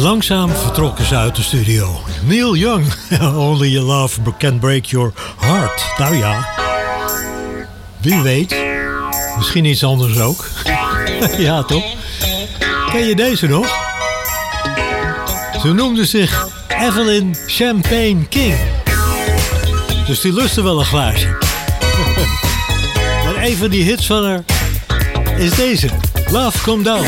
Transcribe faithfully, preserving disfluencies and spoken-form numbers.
langzaam vertrokken ze uit de studio. Neil Young, Only Your Love Can Break Your Heart. Nou ja, wie weet. Misschien iets anders ook. Ja, toch? Ken je deze nog? Ze noemde zich Evelyn Champagne King. Dus die lustte wel een glaasje. En een van die hits van haar is deze. Love Come Down.